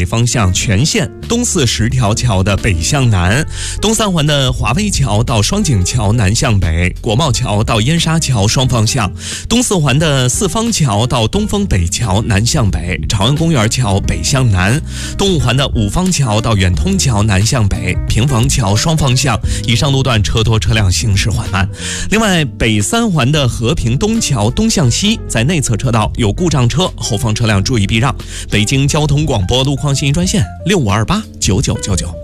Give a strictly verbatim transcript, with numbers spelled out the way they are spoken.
北方向全线，东四十条桥的北向南，东三环的华威桥到双井桥南向北，国贸桥到燕莎桥双方向，东四环的四方桥到东风北桥南向北，朝阳公园桥北向南，东五环的五方桥到远通桥南向北，平房桥双方向，以上路段车多车辆行驶缓慢。另外，北三环的和平东桥东向西，在内侧车道有故障车，后方车辆注意避让。北京交通广播路况信息专线六五二八九九九九。